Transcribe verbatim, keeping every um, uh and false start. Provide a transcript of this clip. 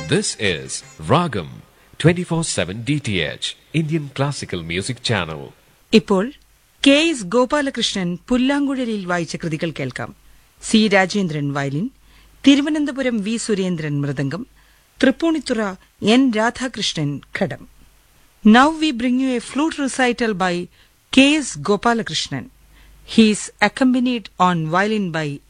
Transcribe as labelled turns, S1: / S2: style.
S1: This is Ragam twenty-four seven D T H, Indian Classical Music Channel.
S2: ഇപ്പോൾ K S Gopalakrishnan പുല്ലാങ്കുഴലിൽ വായിച്ച കൃതികൾ കേൾക്കാം. C Rajendran violin, Thiruvananthapuram V Surendran mridangam, Tripunithura N Radhakrishnan ghatam. Now we bring you a flute recital by K S Gopalakrishnan. He is accompanied on violin by